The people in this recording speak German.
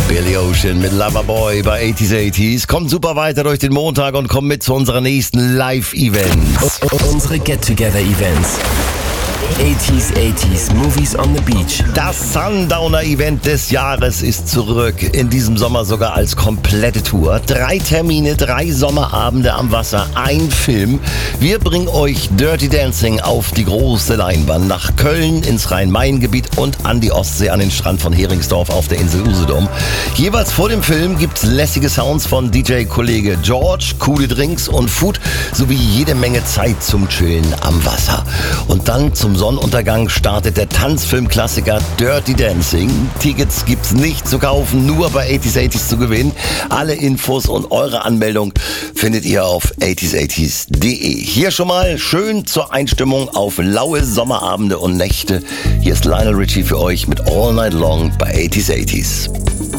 Billy Ocean mit Loverboy bei 80s. Kommt super weiter durch den Montag und kommt mit zu unserer nächsten Live-Events. Unsere Get-Together-Events. 80s Movies on the Beach. Das Sundowner-Event des Jahres ist zurück. In diesem Sommer sogar als komplette Tour. 3 Termine, 3 Sommerabende am Wasser, ein Film. Wir bringen euch Dirty Dancing auf die große Leinwand. Nach Köln, ins Rhein-Main-Gebiet und an die Ostsee, an den Strand von Heringsdorf auf der Insel Usedom. Jeweils vor dem Film gibt's lässige Sounds von DJ-Kollege George, coole Drinks und Food sowie jede Menge Zeit zum Chillen am Wasser. Und dann zum Sonnenuntergang startet der Tanzfilm-Klassiker Dirty Dancing. Tickets gibt's nicht zu kaufen, nur bei 80s zu gewinnen. Alle Infos und eure Anmeldung findet ihr auf 80s.de. Hier schon mal schön zur Einstimmung auf laue Sommerabende und Nächte. Hier ist Lionel Richie für euch mit All Night Long bei 80s.